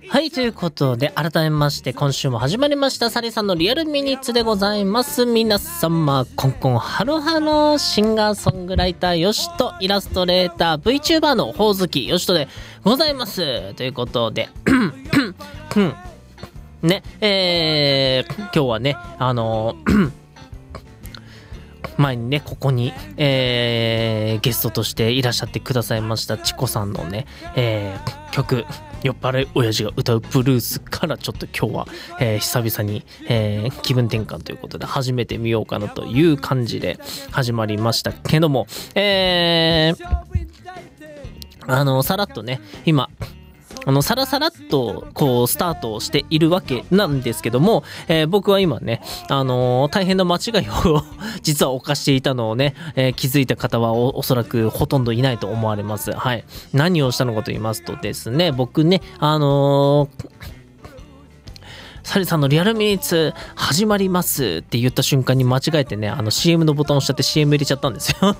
はい、ということで、改めまして、今週も始まりました、サリさんのリアルミニッツでございます。皆様、コンコンハロハロ、シンガーソングライター、よしと、イラストレーター、VTuber のほおずき、よしとでございます。ということで、ね、今日はね、前にね、ここに、ゲストとしていらっしゃってくださいましたチコさんのね、曲、酔っ払い親父が歌うブルースからちょっと今日は、久々に、気分転換ということで始めてみようかなという感じで始まりましたけども、さらっとね、今、さらさらっとこうスタートをしているわけなんですけども、僕は今ね、大変な間違いを実は犯していたのをね、気づいた方はおそらくほとんどいないと思われます。はい。何をしたのかと言いますとですね、僕ね、サリさんのリアルミニッツ始まりますって言った瞬間に間違えてね、CM のボタンを押しちゃって CM 入れちゃったんですよ。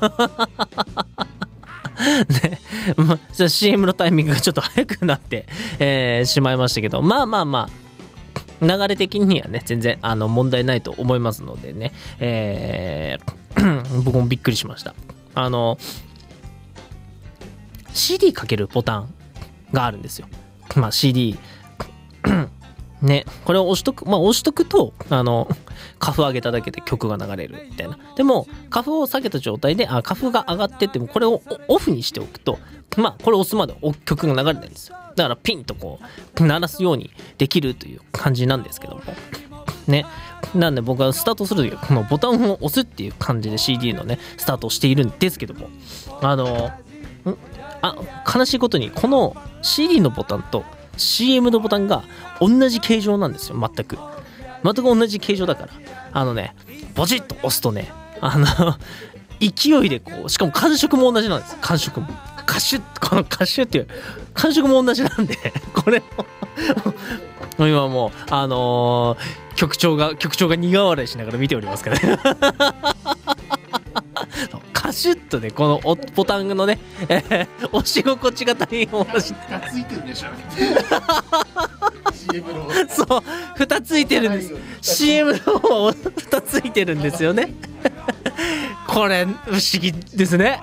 ね、CM のタイミングがちょっと早くなって、しまいましたけど、まあ流れ的にはね全然問題ないと思いますのでね、僕もびっくりしました。CD かけるボタンがあるんですよ。CD ね、これを押しとくとカフ上げただけで曲が流れるみたいな。でもカフを下げた状態でカフが上がってってもこれをオフにしておくとこれを押すまで曲が流れないんですよ。だからピンとこう鳴らすようにできるという感じなんですけどもね。なんで僕はスタートするときこのボタンを押すっていう感じで CD のねスタートをしているんですけども、悲しいことにこの CD のボタンとCM のボタンが同じ形状なんですよ。全く同じ形状だからポチッと押すとね勢いでこう、しかも感触も同じなんです。感触もカシュッ、このカシュッっていう感触も同じなんでこれを今もう局長が苦笑いしながら見ておりますからねカシュッとねこのボタンのね、押し心地が大変面白い。 蓋ついてるでしょCM のそう蓋ついてるんです。 CM の方蓋ついてるんですよねこれ不思議ですね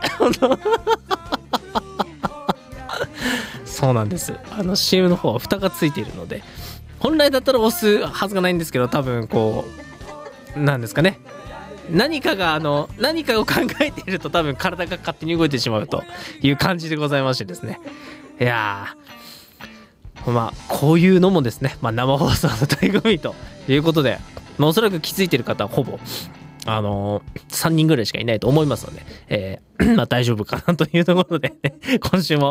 そうなんです。CM の方は蓋がついているので本来だったら押すはずがないんですけど、多分こうなんですかね、何かを考えていると多分体が勝手に動いてしまうという感じでございましてですね。いやー、こういうのもですね、生放送の醍醐味ということで、おそらく気づいてる方はほぼ3人ぐらいしかいないと思いますので、大丈夫かなというところで、ね、今週も